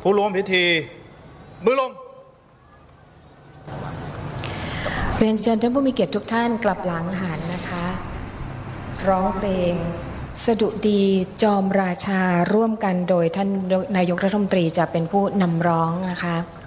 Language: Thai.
ผู้ร่วมพิธีมือลงเรียนเชิญท่านผู้มีเกียรติทุกท่านกลับหลังหันนะคะร้องเพลงสดุดีจอมราชาร่วมกันโดยท่านนายกรัฐมนตรีจะเป็นผู้นำร้องนะคะ